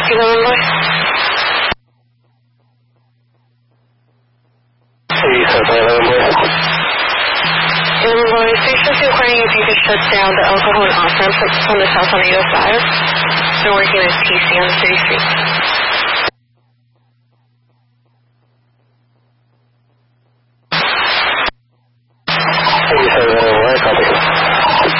Kilo Illinois. Illinois, station's inquiring if you could shut down the alcohol and off-ramp from the south on 805. They're working as PC on the city street.